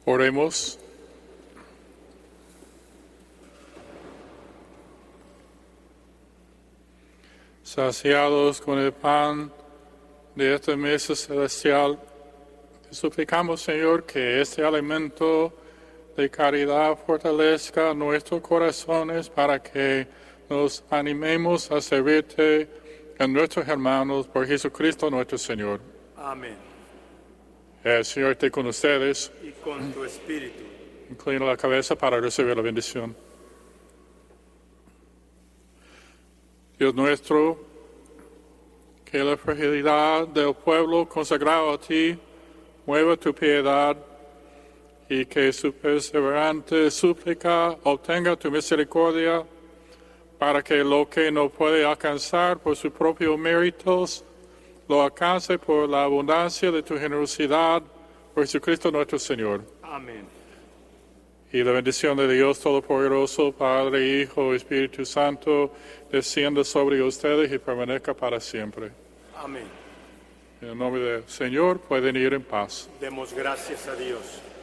Oremos. Saciados con el pan de esta mesa celestial, te suplicamos, Señor, que este alimento de caridad fortalezca nuestros corazones para que nos animemos a servirte a nuestros hermanos por Jesucristo nuestro Señor. Amén. El Señor esté con ustedes. Y con tu espíritu. Inclina la cabeza para recibir la bendición. Dios nuestro, que la fragilidad del pueblo consagrado a ti mueva tu piedad y que su perseverante súplica obtenga tu misericordia para que lo que no puede alcanzar por sus propios méritos lo alcance por la abundancia de tu generosidad por Jesucristo nuestro Señor. Amén. Y la bendición de Dios Todopoderoso, Padre, Hijo y Espíritu Santo, descienda sobre ustedes y permanezca para siempre. Amén. En el nombre del Señor pueden ir en paz. Demos gracias a Dios.